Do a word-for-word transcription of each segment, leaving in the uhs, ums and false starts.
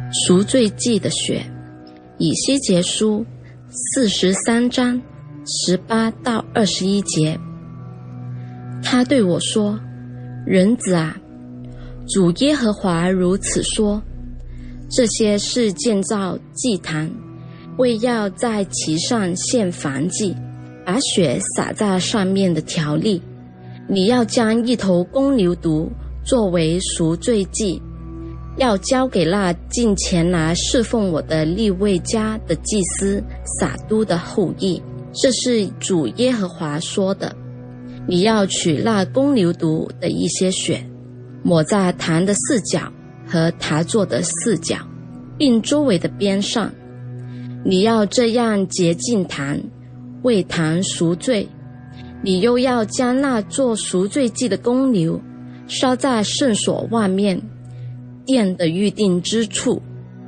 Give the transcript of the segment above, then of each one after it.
赎罪祭的血。以西结书四十三章十八到二十一节。他对我说，人子啊，主耶和华如此说，这些是建造祭坛，为要在其上献燔祭，把血洒在上面的条例。你要将一头公牛犊作为赎罪祭，要交给那进前来侍奉我的利未家的祭司撒督的后裔。这是主耶和华说的。你要取那公牛犊的一些血，抹在坛的四角和台座的四角，并周围的边上。你要这样洁净坛，为坛赎罪。你又要将那做赎罪祭的公牛烧在圣所外面殿的预定之处。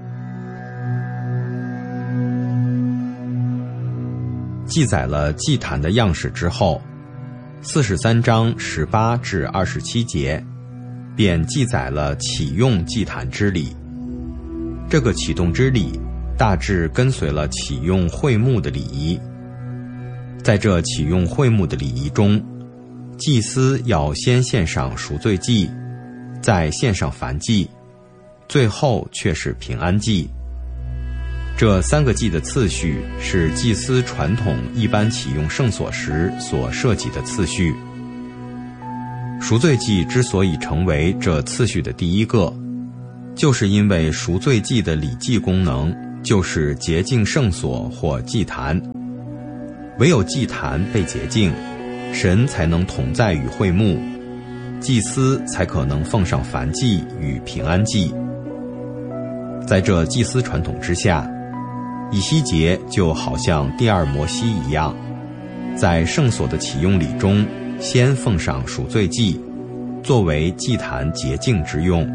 记载了祭坛的样式之后，四十三章十八至二十七节便记载了启用祭坛之礼。这个启动之礼大致跟随了启用会幕的礼仪。在这启用会幕的礼仪中，祭司要先献上赎罪祭，再献上燔祭，最后却是平安祭。这三个祭的次序是祭司传统一般启用圣所时所设计的次序。赎罪祭之所以成为这次序的第一个，就是因为赎罪祭的礼祭功能就是洁净圣所或祭坛。唯有祭坛被洁净，神才能同在与会幕，祭司才可能奉上燔祭与平安祭。在这祭司传统之下，以西结就好像第二摩西一样，在圣所的启用礼中先奉上赎罪祭，作为祭坛洁净之用。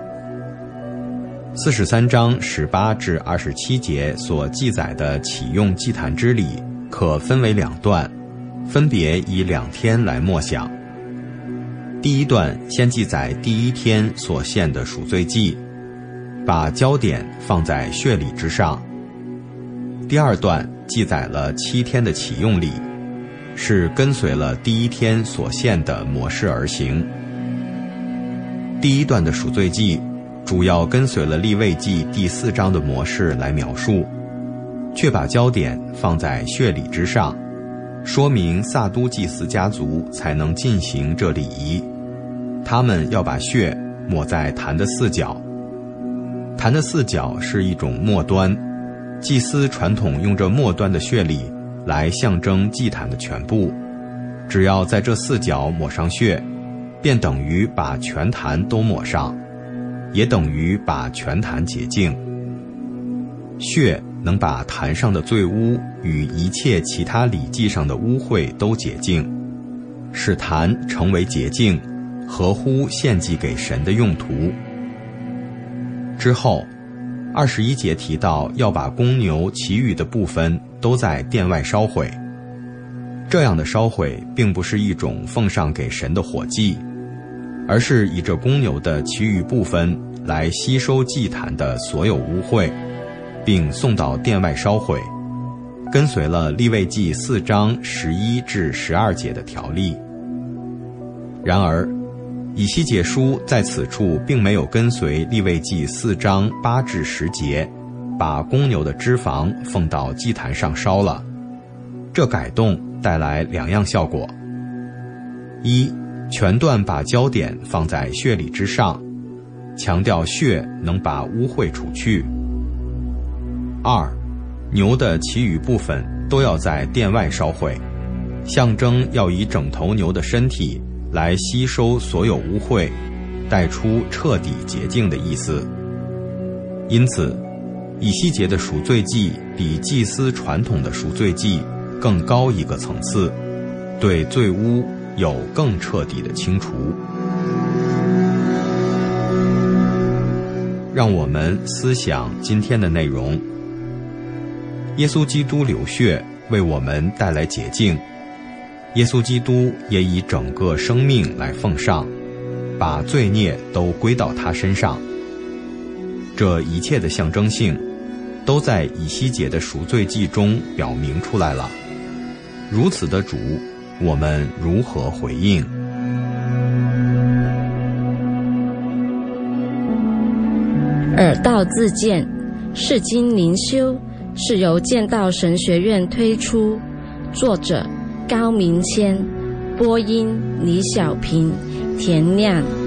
四十三章十八至二十七节所记载的启用祭坛之礼可分为两段，分别以两天来默想。第一段先记载第一天所献的赎罪祭，把焦点放在血礼之上。第二段记载了七天的启用礼，是跟随了第一天所献的模式而行。第一段的赎罪祭主要跟随了利未记第四章的模式来描述，却把焦点放在血礼之上，说明撒都祭司家族才能进行这礼仪。他们要把血抹在坛的四角，坛的四角是一种末端，祭司传统用这末端的血礼来象征祭坛的全部。只要在这四角抹上血，便等于把全坛都抹上，也等于把全坛洁净。血能把坛上的罪污与一切其他礼祭上的污秽都洁净，使坛成为洁净，合乎献祭给神的用途。之后二十一节提到要把公牛其余的部分都在殿外烧毁。这样的烧毁并不是一种奉上给神的火祭，而是以这公牛的其余部分来吸收祭坛的所有污秽，并送到殿外烧毁，跟随了利未记四章十一至十二节的条例。然而以西结书在此处并没有跟随利未记四章八至十节，把公牛的脂肪奉到祭坛上烧了。这改动带来两样效果：一，全段把焦点放在血礼之上，强调血能把污秽除去；二，牛的其余部分都要在殿外烧毁，象征要以整头牛的身体来吸收所有污秽，带出彻底洁净的意思。因此以西结的赎罪祭比祭司传统的赎罪祭更高一个层次，对罪污有更彻底的清除。让我们思想今天的内容。耶稣基督流血为我们带来洁净，耶稣基督也以整个生命来奉上，把罪孽都归到他身上。 这一切的象征性都在以西结的赎罪记中表明出来了。如此的主，我们如何回应？ 耳道自荐，释经灵修是由剑道神学院推出，作者高明谦，播音李小平、田亮。